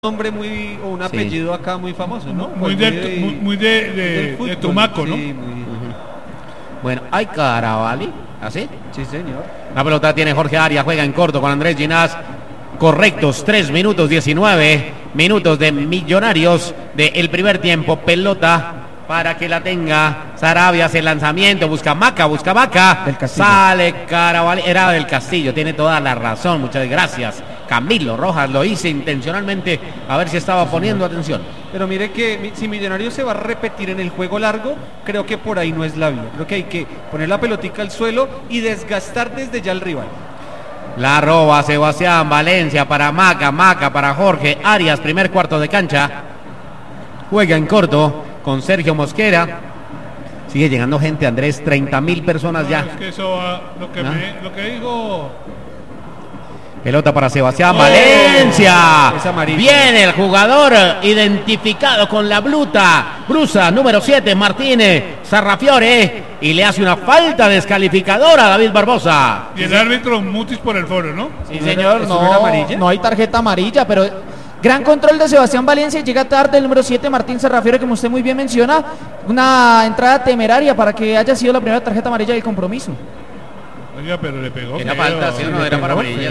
nombre muy o un apellido acá muy famoso, ¿no? Muy de Tumaco, ¿no? Sí, muy... Bueno, hay Carabalí, ¿así? Sí, señor. La pelota tiene Jorge Arias, juega en corto con Andrés Ginás. Correctos, 3 minutos 19 minutos de Millonarios del primer tiempo. Pelota para que la tenga Sarabia, hace el lanzamiento, busca Maca. Sale Carabalí, era del Castillo, tiene toda la razón, muchas gracias. Camilo Rojas, lo hice intencionalmente, a ver si estaba poniendo atención. Pero mire que si Millonarios se va a repetir en el juego largo, creo que por ahí no es la vía. Creo que hay que poner la pelotica al suelo y desgastar desde ya al rival. La roba Sebastián Valencia para Maca para Jorge Arias, primer cuarto de cancha. Juega en corto con Sergio Mosquera. Sigue llegando gente, Andrés, 30.000 personas ya. Es que eso va, lo que digo. Pelota para Sebastián Valencia. Viene el jugador identificado con la blusa número 7, Martínez Sarrafiore, y le hace una falta descalificadora a David Barbosa. Y el árbitro Mutis por el foro, ¿no? Sí, señor, no hay tarjeta amarilla, pero gran control de Sebastián Valencia. Llega tarde el número 7, Martín Sarrafiore, como usted muy bien menciona. Una entrada temeraria para que haya sido la primera tarjeta amarilla del compromiso. Oiga, pero le pegó. Era falta, sí, no era para amarilla.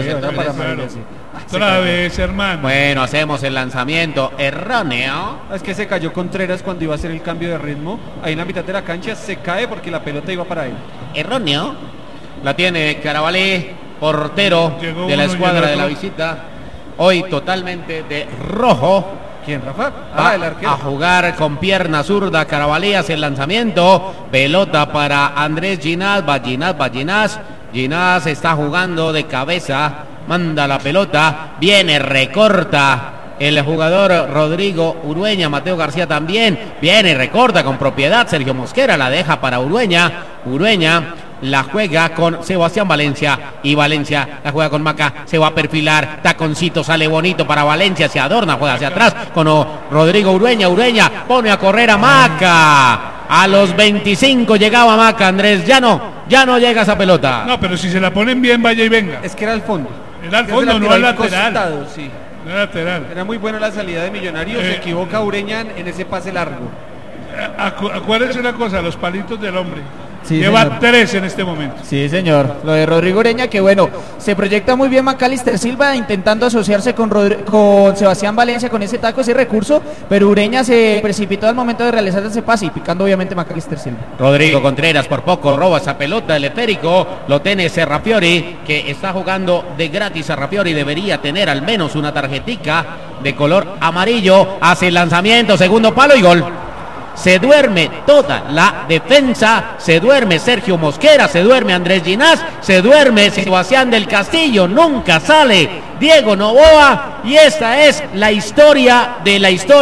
Otra vez, hermano. Bueno, hacemos el lanzamiento erróneo. Es que se cayó Contreras cuando iba a hacer el cambio de ritmo. Ahí en la mitad de la cancha se cae porque la pelota iba para él. Erróneo. La tiene Carabalí, portero de la escuadra de la visita. Hoy totalmente de rojo. ¿Quién, Rafa? El arquero. A jugar con pierna zurda. Carabalí hace el lanzamiento. Pelota para Andrés Ginás. Va Ginás. Ginás está jugando de cabeza. Manda la pelota. Viene, recorta el jugador Rodrigo Urueña. Mateo García también. Viene, recorta con propiedad. Sergio Mosquera la deja para Urueña. Urueña la juega con Sebastián Valencia, y Valencia la juega con Maca, se va a perfilar, taconcito, sale bonito para Valencia, se adorna, juega hacia atrás con Rodrigo Urueña pone a correr a Maca, a los 25 llegaba Maca, Andrés, ya no llega esa pelota. No, pero si se la ponen bien, vaya y venga. Es que era al fondo. Era al fondo, no al lateral. Costado, sí. No era lateral. Era muy buena la salida de Millonarios, se equivoca Ureña en ese pase largo. Acuérdense una cosa, los palitos del hombre. Sí, lleva señor. 3 en este momento. Sí, señor. Lo de Rodrigo Ureña, que bueno, se proyecta muy bien Macalister Silva intentando asociarse con Sebastián Valencia con ese taco, ese recurso, pero Ureña se precipitó al momento de realizar ese pase y picando obviamente Macalister Silva. Rodrigo Contreras por poco roba esa pelota, el esférico lo tiene Sarrafiore, que está jugando de gratis. Sarrafiore debería tener al menos una tarjetica de color amarillo. Hace el lanzamiento, segundo palo y gol. Se duerme toda la defensa, se duerme Sergio Mosquera, se duerme Andrés Ginás, se duerme Sebastián del Castillo, nunca sale Diego Novoa, y esta es la historia de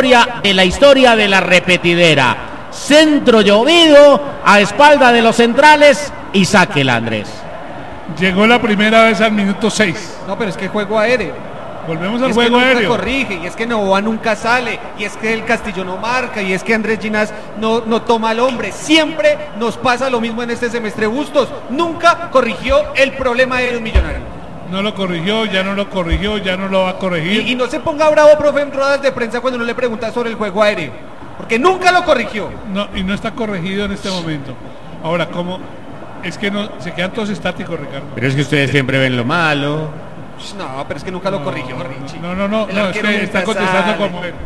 la repetidera. Centro llovido a espalda de los centrales y saque el Andrés. Llegó la primera vez al minuto 6. No, pero es que juego aéreo. Volvemos al juego aéreo. Corrige, y es que Novoa nunca sale, y es que el Castillo no marca, y es que Andrés Ginás no toma al hombre. Siempre nos pasa lo mismo en este semestre. Bustos nunca corrigió el problema de los Millonarios. No lo corrigió, ya no lo corrigió, ya no lo va a corregir. Y no se ponga bravo, profe, en ruedas de prensa cuando no le pregunta sobre el juego aéreo, porque nunca lo corrigió. No, y no está corregido en este momento. Ahora, ¿cómo? Es que no se quedan todos estáticos, Ricardo. Pero es que ustedes siempre ven lo malo. No, pero es que nunca lo corrigió, Richie. No, es que está contestando como él.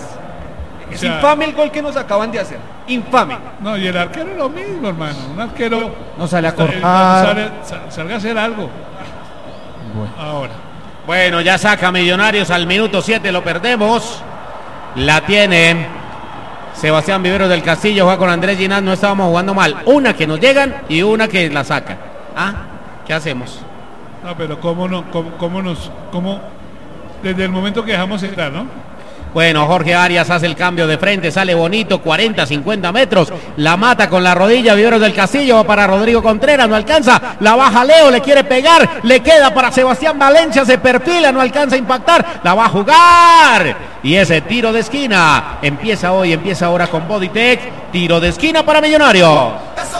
Es infame el gol que nos acaban de hacer. Infame. No, y el arquero es lo mismo, hermano. Un arquero no sale a cortar. Salga a hacer algo. Ahora. Bueno, ya saca Millonarios al minuto 7, lo perdemos. La tiene Sebastián Viveros del Castillo, juega con Andrés Ginás, no estábamos jugando mal. Una que nos llegan y una que la saca. ¿Qué hacemos? No, pero cómo desde el momento que dejamos entrar, ¿no? Bueno, Jorge Arias hace el cambio de frente, sale bonito, 40, 50 metros, la mata con la rodilla, Viveros del Castillo, va para Rodrigo Contreras, no alcanza, la baja Leo, le quiere pegar, le queda para Sebastián Valencia, se perfila, no alcanza a impactar, la va a jugar, y ese tiro de esquina, empieza ahora con Bodytech, tiro de esquina para Millonarios.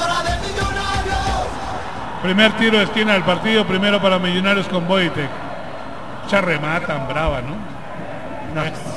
Primer tiro de esquina del partido, primero para Millonarios con Bodytech. Mucha remata tan brava, ¿no? No,